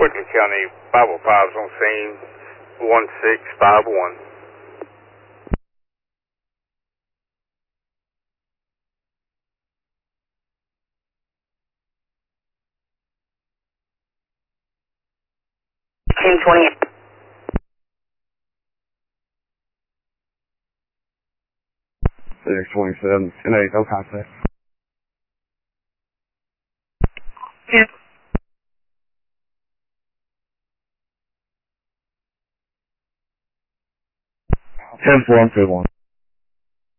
Quigley County 505's on scene, 1651. Team 28. 627, 10-8, no contact. Yeah. 10-4, I'm 2-1.